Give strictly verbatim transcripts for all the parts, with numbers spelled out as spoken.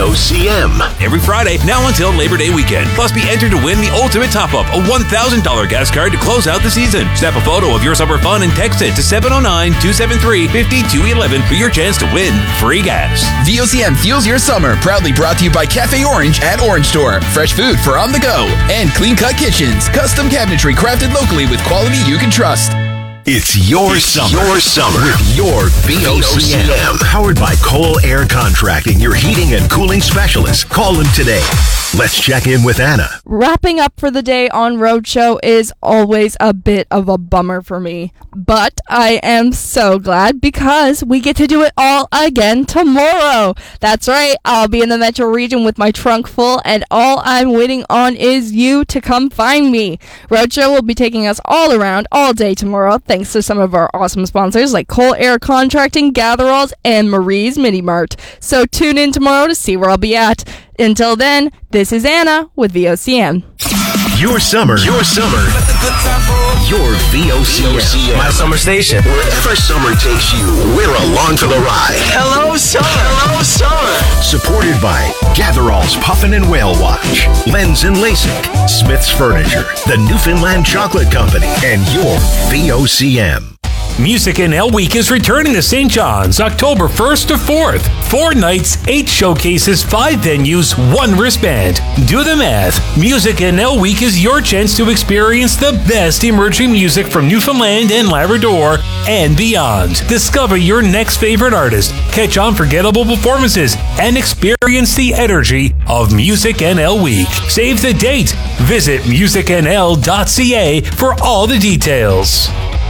O C M. Every Friday, now until Labor Day weekend. Plus, be entered to win the ultimate top-up, a one thousand dollars gas card to close out the season. Snap a photo of your summer fun and text it to seven oh nine, two seven three, five two one one for your chance to win free gas. V O C M fuels your summer. Proudly brought to you by Cafe Orange at Orange Store. Fresh food for on the go. And Clean Cut Kitchens. Custom cabinetry crafted locally with quality you can trust. It's your it's summer. Your summer with your V O C M. Powered by Cole Air Contracting, your heating and cooling specialist. Call them today. Let's check in with Anna. Wrapping up for the day on Roadshow is always a bit of a bummer for me. But I am so glad because we get to do it all again tomorrow. That's right, I'll be in the metro region with my trunk full, and all I'm waiting on is you to come find me. Roadshow will be taking us all around all day tomorrow, thanks to some of our awesome sponsors like Cole Air Contracting, Gatheralls, and Marie's Mini Mart. So tune in tomorrow to see where I'll be at. Until then, this is Anna with V O C M. Your summer. Your summer. Your V O C M. My summer station. Wherever summer takes you, we're along for the ride. Hello, summer. Hello, summer. Supported by Gatheralls Puffin and Whale Watch, Lens and LASIK, Smith's Furniture, the Newfoundland Chocolate Company, and your V O C M. Music N L Week is returning to Saint John's October first to fourth. Four nights, eight showcases, five venues, one wristband. Do the math. Music N L Week is your chance to experience the best emerging music from Newfoundland and Labrador and beyond. Discover your next favorite artist, catch unforgettable performances, and experience the energy of Music N L Week. Save the date. Visit music n l dot c a for all the details.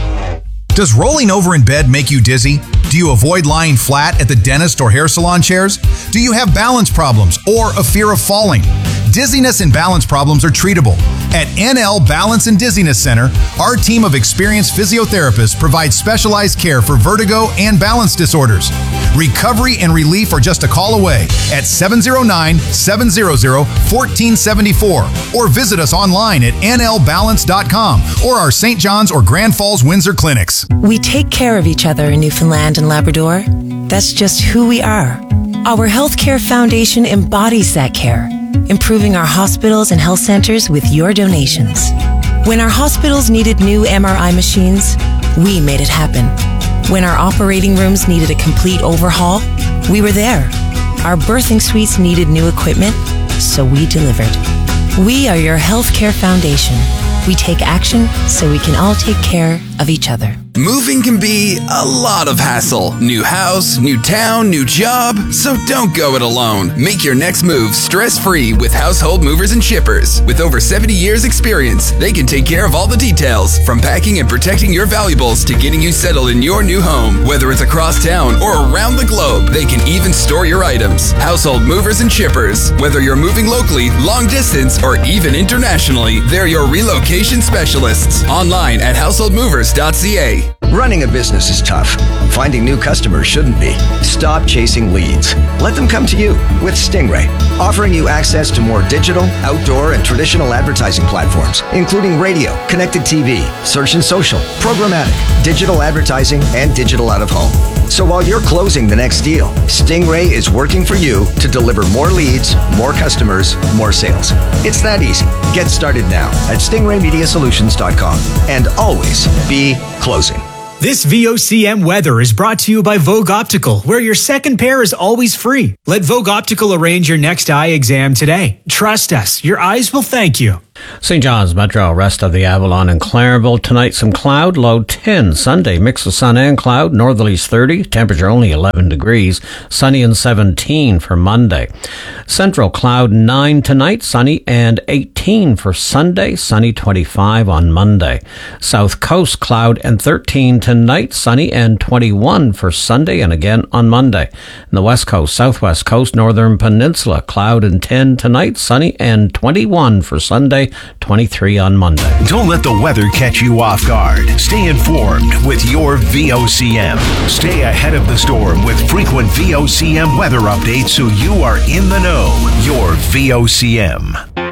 Does rolling over in bed make you dizzy? Do you avoid lying flat at the dentist or hair salon chairs? Do you have balance problems or a fear of falling? Dizziness and balance problems are treatable. At N L Balance and Dizziness Center, our team of experienced physiotherapists provides specialized care for vertigo and balance disorders. Recovery and relief are just a call away at seven oh nine, seven hundred, one four seven four or visit us online at n l balance dot com or our Saint John's or Grand Falls Windsor clinics. We take care of each other in Newfoundland and Labrador. That's just who we are. Our Healthcare Foundation embodies that care, improving our hospitals and health centers with your donations. When our hospitals needed new M R I machines, we made it happen. When our operating rooms needed a complete overhaul, we were there. Our birthing suites needed new equipment, so we delivered. We are your Healthcare Foundation. We take action so we can all take care of each other. Moving can be a lot of hassle. New house, new town, new job. So don't go it alone. Make your next move stress-free with Household Movers and Shippers. With over seventy years experience, they can take care of all the details, from packing and protecting your valuables to getting you settled in your new home. Whether it's across town or around the globe, they can even store your items. Household Movers and Shippers. Whether you're moving locally, long distance, or even internationally, they're your relocation specialists. Online at household movers dot c a. Running a business is tough. Finding new customers shouldn't be. Stop chasing leads. Let them come to you with Stingray, offering you access to more digital, outdoor, and traditional advertising platforms, including radio, connected T V, search and social, programmatic, digital advertising, and digital out-of-home. So while you're closing the next deal, Stingray is working for you to deliver more leads, more customers, more sales. It's that easy. Get started now at stingray media solutions dot com and always be closing. This V O C M weather is brought to you by Vogue Optical, where your second pair is always free. Let Vogue Optical arrange your next eye exam today. Trust us, your eyes will thank you. Saint John's Metro, rest of the Avalon and Clareville. Tonight, some cloud, low ten. Sunday, mix of sun and cloud, northerlies thirty, temperature only eleven degrees. Sunny and seventeen for Monday. Central, cloud nine tonight, sunny and eighteen for Sunday, sunny twenty-five on Monday. South Coast, cloud and thirteen tonight, sunny and twenty-one for Sunday and again on Monday. And the West Coast, Southwest Coast, Northern Peninsula, cloud and ten tonight, sunny and twenty-one for Sunday, twenty-three on Monday. Don't let the weather catch you off guard. Stay informed with your V O C M. Stay ahead of the storm with frequent V O C M weather updates so you are in the know. Your V O C M.